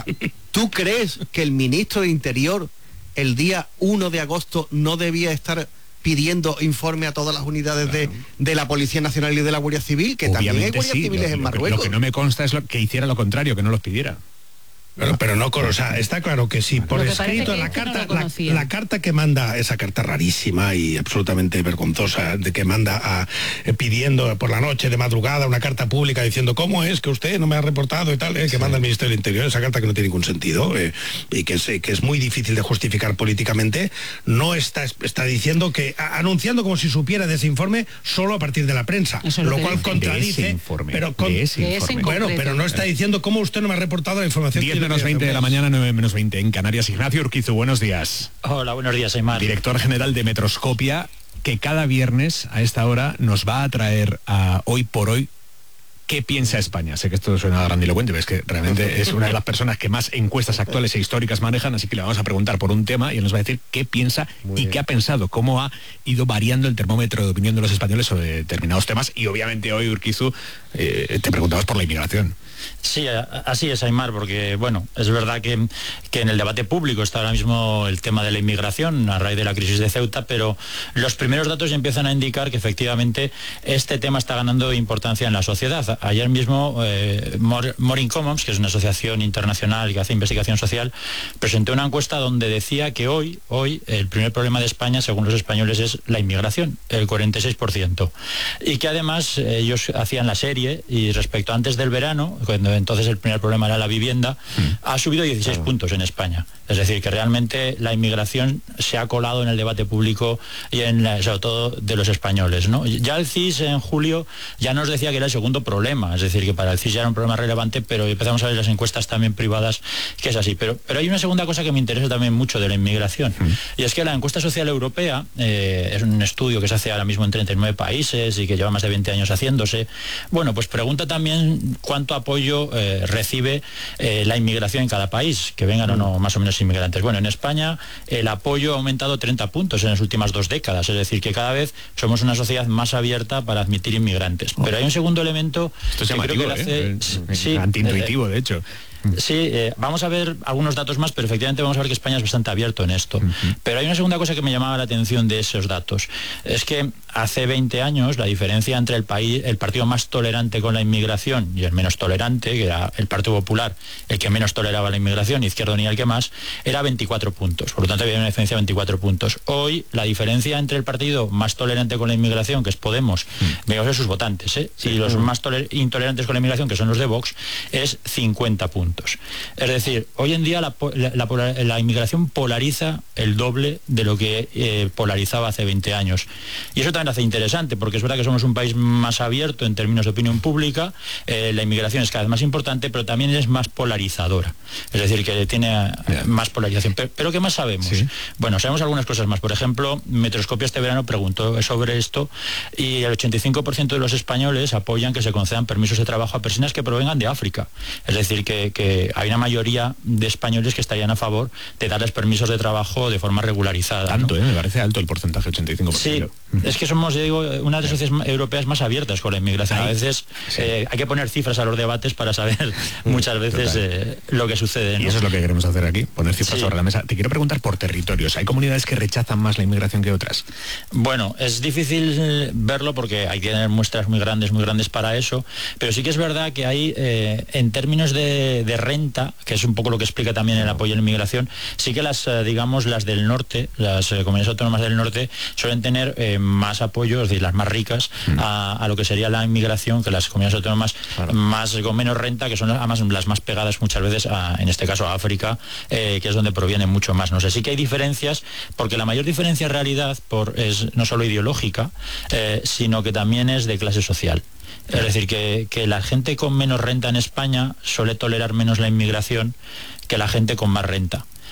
¿Tú crees que el ministro de Interior el día uno de agosto no debía estar pidiendo informe a todas las unidades claro. de, de la Policía Nacional y de la Guardia Civil, que Obviamente también hay guardias sí, civiles lo, en lo que, Marruecos? lo que no me consta es lo, que hiciera lo contrario, que no los pidiera. Pero, pero no, o sea, está claro que sí, por escrito, la carta, no la, la carta que manda, esa carta rarísima y absolutamente vergonzosa, de que manda a, eh, pidiendo por la noche, de madrugada, una carta pública diciendo cómo es que usted no me ha reportado y tal, eh, que sí. manda el Ministerio del Interior, esa carta que no tiene ningún sentido eh, y que es, que es muy difícil de justificar políticamente, no está, está diciendo que, a, anunciando como si supiera de ese informe solo a partir de la prensa, lo, lo cual contradice, de ese informe, pero con, de ese informe. Bueno, pero no está diciendo cómo usted no me ha reportado la información. diez menos veinte de la mañana, nueve menos veinte en Canarias. Ignacio Urquizu, buenos días. Hola, buenos días, Aymar. Director general de Metroscopia, que cada viernes a esta hora nos va a traer a Hoy por Hoy qué piensa España. Sé que esto suena grandilocuente, pero es que realmente es una de las personas que más encuestas actuales e históricas manejan, así que le vamos a preguntar por un tema y él nos va a decir qué piensa Muy y bien. qué ha pensado, cómo ha ido variando el termómetro de opinión de los españoles sobre determinados temas. Y obviamente hoy, Urquizu, eh, te preguntamos por la inmigración. Sí, así es, Aymar, porque bueno, es verdad que, que en el debate público está ahora mismo el tema de la inmigración a raíz de la crisis de Ceuta, pero los primeros datos ya empiezan a indicar que efectivamente este tema está ganando importancia en la sociedad. Ayer mismo eh, Morin Commons, que es una asociación internacional que hace investigación social, presentó una encuesta donde decía que hoy, hoy el primer problema de España, según los españoles, es la inmigración, el cuarenta y seis por ciento. Y que además ellos hacían la serie y respecto a antes del verano, cuando entonces el primer problema era la vivienda, mm. ha subido dieciséis claro. puntos en España. Es decir, que realmente la inmigración se ha colado en el debate público y en la, sobre todo de los españoles, ¿no? Ya el C I S en julio ya nos decía que era el segundo problema, es decir, que para el C I S ya era un problema relevante, pero empezamos a ver las encuestas también privadas que es así. Pero, pero hay una segunda cosa que me interesa también mucho de la inmigración, mm. y es que la encuesta social europea, eh, es un estudio que se hace ahora mismo en treinta y nueve países y que lleva más de veinte años haciéndose, bueno, pues pregunta también cuánto apoyo eh, recibe eh, la inmigración en cada país, que vengan mm. o no más o menos inmigrantes. Bueno, en España el apoyo ha aumentado treinta puntos en las últimas dos décadas, es decir, que cada vez somos una sociedad más abierta para admitir inmigrantes. Oh. Pero hay un segundo elemento Esto es que llamativo, creo que ¿eh? hace... Sí, antiintuitivo, eh, de hecho. Sí, eh, vamos a ver algunos datos más, pero efectivamente vamos a ver que España es bastante abierto en esto. Uh-huh. Pero hay una segunda cosa que me llamaba la atención de esos datos. Es que hace veinte años la diferencia entre el país, el partido más tolerante con la inmigración y el menos tolerante, que era el Partido Popular, el que menos toleraba la inmigración, Izquierda Unida el que más, era veinticuatro puntos. Por lo tanto había una diferencia de veinticuatro puntos. Hoy la diferencia entre el partido más tolerante con la inmigración, que es Podemos, uh-huh. digamos de sus votantes, ¿eh? sí, y los uh-huh. más toler- intolerantes con la inmigración, que son los de Vox, es cincuenta puntos. Es decir, hoy en día la, la, la, la inmigración polariza el doble de lo que eh, polarizaba hace veinte años. Y eso también lo hace interesante, porque es verdad que somos un país más abierto en términos de opinión pública, eh, la inmigración es cada vez más importante, pero también es más polarizadora. Es decir, que tiene eh, más polarización. Pero, pero ¿qué más sabemos? ¿Sí? Bueno, sabemos algunas cosas más. Por ejemplo, Metroscopia este verano preguntó sobre esto y el ochenta y cinco por ciento de los españoles apoyan que se concedan permisos de trabajo a personas que provengan de África. Es decir, que que hay una mayoría de españoles que estarían a favor de darles permisos de trabajo de forma regularizada. Tanto, ¿no? ¿eh? Me parece alto el porcentaje, ochenta y cinco por ciento. Sí, es que somos, yo digo, una de las sociedades europeas más abiertas con la inmigración. A veces sí. eh, hay que poner cifras a los debates para saber muchas veces eh, lo que sucede, ¿no? Y eso es lo que queremos hacer aquí, poner cifras sí. sobre la mesa. Te quiero preguntar por territorios. ¿Hay comunidades que rechazan más la inmigración que otras? Bueno, es difícil verlo porque hay que tener muestras muy grandes, muy grandes para eso, pero sí que es verdad que hay, eh, en términos de, de renta, que es un poco lo que explica también el apoyo a la inmigración, sí que las, eh, digamos, las del norte, las eh, comunidades autónomas del norte, suelen tener eh, más apoyo, es decir, las más ricas, mm. a, a lo que sería la inmigración, que las comunidades autónomas claro. más con menos renta, que son además las más pegadas muchas veces, a, en este caso a África, eh, que es donde proviene mucho más. No sé, sí que hay diferencias, porque la mayor diferencia en realidad por, es no solo ideológica, eh, sino que también es de clase social. Es decir, que, que la gente con menos renta en España suele tolerar menos la inmigración que la gente con más renta.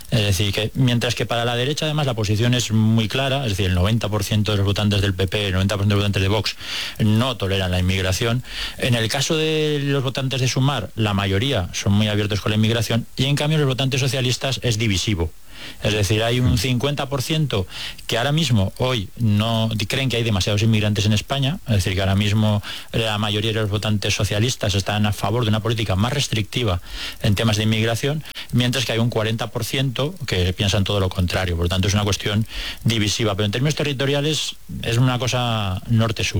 Es decir, que mientras que para la derecha además la posición es muy clara, es decir, el noventa por ciento de los votantes del P P, el noventa por ciento de los votantes de Vox no toleran la inmigración. En el caso de los votantes de Sumar, la mayoría son muy abiertos con la inmigración, y en cambio los votantes socialistas es divisivo. Es decir, hay un cincuenta por ciento que ahora mismo, hoy, no creen que hay demasiados inmigrantes en España, es decir, que ahora mismo la mayoría de los votantes socialistas están a favor de una política más restrictiva en temas de inmigración, mientras que hay un cuarenta por ciento que piensan todo lo contrario. Por lo tanto, es una cuestión divisiva, pero en términos territoriales es una cosa norte-sur.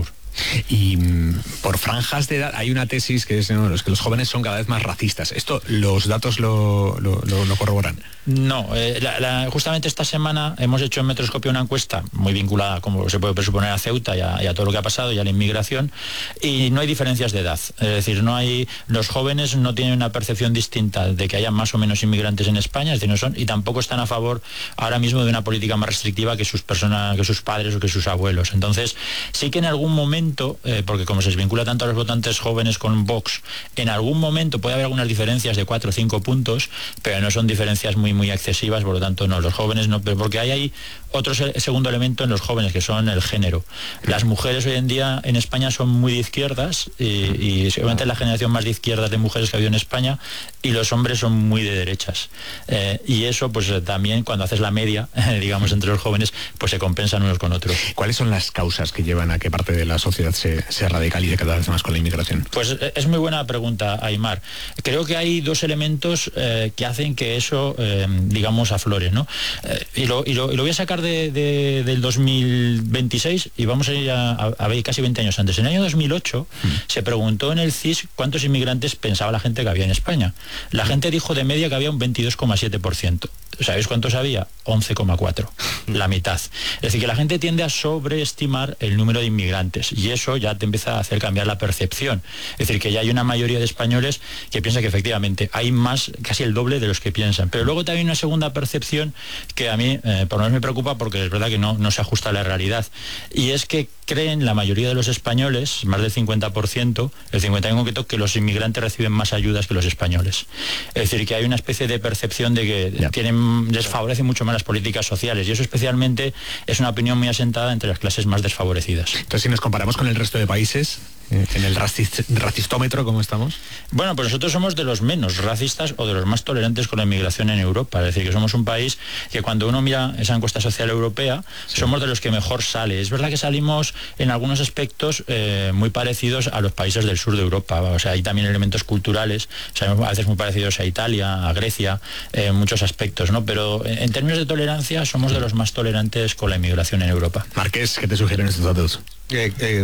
Y mm, por franjas de edad hay una tesis que es, ¿no?, los que los jóvenes son cada vez más racistas. ¿Esto los datos lo, lo, lo, lo corroboran? No, eh, la, la, justamente esta semana hemos hecho en Metroscopio una encuesta muy vinculada, como se puede presuponer, a Ceuta y a, y a todo lo que ha pasado y a la inmigración, y no hay diferencias de edad. Es decir, no hay, los jóvenes no tienen una percepción distinta de que haya más o menos inmigrantes en España, es decir, no son, y tampoco están a favor ahora mismo de una política más restrictiva que sus personas, que sus padres o que sus abuelos. Entonces, sí que en algún momento, Eh, porque como se desvincula tanto a los votantes jóvenes con Vox, en algún momento puede haber algunas diferencias de cuatro o cinco puntos, pero no son diferencias muy muy excesivas, por lo tanto no, los jóvenes no, pero porque hay ahí otro segundo elemento en los jóvenes, que son el género. Las mujeres hoy en día en España son muy de izquierdas, y, y seguramente es la generación más de izquierdas de mujeres que ha habido en España, y los hombres son muy de derechas. Eh, y eso pues también, cuando haces la media, eh, digamos, entre los jóvenes, pues se compensan unos con otros. ¿Cuáles son las causas que llevan a que parte de la sociedad se, se radicalice cada vez más con la inmigración? Pues es muy buena pregunta, Aymar. Creo que hay dos elementos eh, que hacen que eso, eh, digamos, aflore, ¿no? Eh, y, lo, y, lo, y lo voy a sacar de, de, del dos mil veintiséis y vamos a ir a, a, a ver casi veinte años antes. En el año dos mil ocho mm. se preguntó en el C I S cuántos inmigrantes pensaba la gente que había en España. La gente dijo de media que había un veintidós coma siete por ciento. ¿Sabéis cuántos había? once coma cuatro, la mitad. Es decir, que la gente tiende a sobreestimar el número de inmigrantes, y eso ya te empieza a hacer cambiar la percepción. Es decir, que ya hay una mayoría de españoles que piensa que efectivamente hay más, casi el doble de los que piensan. Pero luego también hay una segunda percepción que a mí eh, por lo menos me preocupa, porque es verdad que no, no se ajusta a la realidad, y es que creen la mayoría de los españoles, más del cincuenta por ciento, el cincuenta por ciento en concreto, que los inmigrantes reciben más ayudas que los españoles. Es decir, que hay una especie de percepción de que ya. tienen, les favorecen mucho más las políticas sociales, y eso especialmente es una opinión muy asentada entre las clases más desfavorecidas. Entonces, si nos comparamos con el resto de países, en el racist, racistómetro, ¿cómo estamos? Bueno, pues nosotros somos de los menos racistas o de los más tolerantes con la inmigración en Europa. Es decir, que somos un país que, cuando uno mira esa encuesta social europea, sí. somos de los que mejor sale. Es verdad que salimos en algunos aspectos eh, muy parecidos a los países del sur de Europa. O sea, hay también elementos culturales, salimos a veces muy parecidos a Italia, a Grecia, en eh, muchos aspectos, ¿no? Pero en términos de tolerancia somos de los más tolerantes con la inmigración en Europa. Marqués, ¿qué te sugieren estos datos? Eh, eh,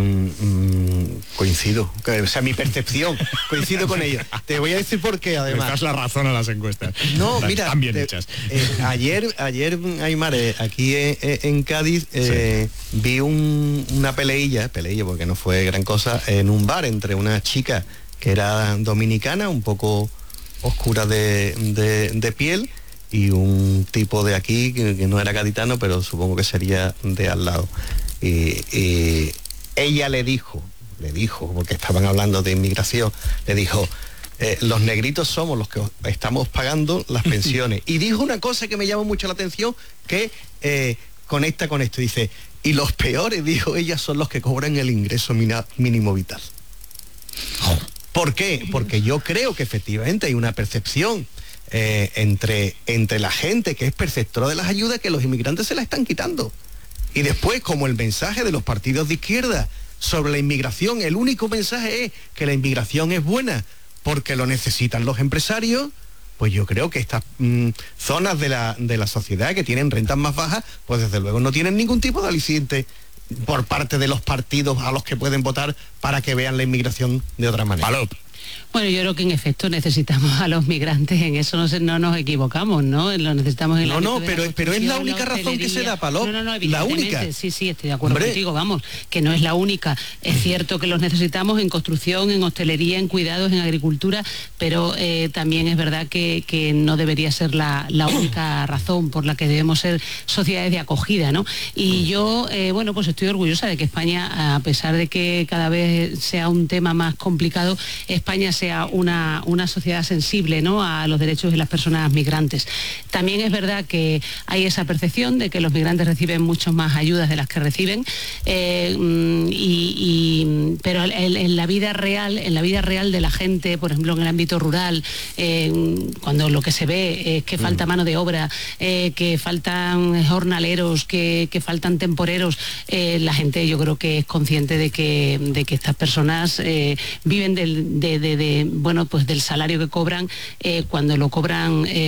mm, coincido, o sea, mi percepción, coincido con ella. Te voy a decir por qué, además. Le das la razón a las encuestas. No, las mira, están bien te, hechas. Eh, ayer, ayer, Aymar, eh, aquí en, en Cádiz, eh, sí. vi un, una peleilla, peleilla porque no fue gran cosa, en un bar entre una chica que era dominicana, un poco oscura de, de, de piel, y un tipo de aquí que, que no era gaditano, pero supongo que sería de al lado. Y, y ella le dijo, le dijo, porque estaban hablando de inmigración, le dijo, eh, los negritos somos los que estamos pagando las pensiones. Y dijo una cosa que me llamó mucho la atención, que eh, conecta con esto. Dice, y los peores, dijo ella, son los que cobran el ingreso mínimo vital. ¿Por qué? Porque yo creo que efectivamente hay una percepción eh, entre, entre la gente que es perceptora de las ayudas, que los inmigrantes se la están quitando. Y después, como el mensaje de los partidos de izquierda sobre la inmigración, el único mensaje es que la inmigración es buena porque lo necesitan los empresarios, pues yo creo que estas mmm, zonas de la, de la sociedad que tienen rentas más bajas, pues desde luego no tienen ningún tipo de aliciente por parte de los partidos a los que pueden votar para que vean la inmigración de otra manera. Palop. Bueno, yo creo que en efecto necesitamos a los migrantes, en eso no, se, no nos equivocamos, ¿no? Lo necesitamos en No, no, pero, pero es la única la razón que se da, Palop. No, no, no, la única. Sí, sí, estoy de acuerdo Hombre. contigo, vamos, que no es la única. Es cierto que los necesitamos en construcción, en hostelería, en cuidados, en agricultura, pero eh, también es verdad que, que no debería ser la, la única razón por la que debemos ser sociedades de acogida, ¿no? Y yo, eh, bueno, pues estoy orgullosa de que España, a pesar de que cada vez sea un tema más complicado, España España sea una, una sociedad sensible, ¿no?, a los derechos de las personas migrantes. También es verdad que hay esa percepción de que los migrantes reciben mucho más ayudas de las que reciben, eh, y, y, pero en, en la vida real, en la vida real de la gente, por ejemplo en el ámbito rural, eh, cuando lo que se ve es que falta mano de obra, eh, que faltan jornaleros, que, que faltan temporeros, eh, la gente yo creo que es consciente de que, de que estas personas eh, viven del, de, de, de, bueno, pues del salario que cobran, eh, cuando lo cobran eh,